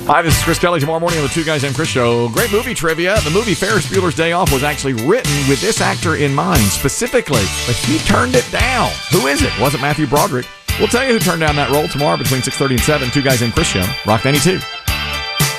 Hi, this is Chris Kelly. Tomorrow morning on the Two Guys Named Chris Show. Great movie trivia. The movie Ferris Bueller's Day Off was actually written with this actor in mind specifically, but he turned it down. Who is it? Was it Matthew Broderick? We'll tell you who turned down that role tomorrow between 6:30 and 7. Two Guys Named Chris Show. Rock 92.